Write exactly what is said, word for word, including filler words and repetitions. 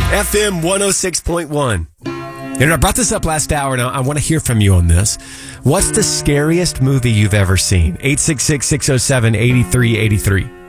F M one oh six point one. And I brought this up last hour, and I want to hear from you on this. What's the scariest movie you've ever seen? eight six six, six oh seven, eight three eight three.